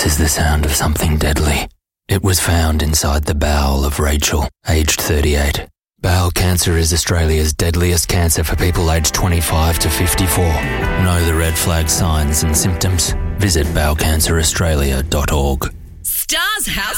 is the sound of something deadly. It was found inside the bowel of Rachel, aged 38. Bowel cancer is Australia's deadliest cancer for people aged 25 to 54. Know the red flag signs and symptoms? Visit bowelcanceraustralia.org. Stars House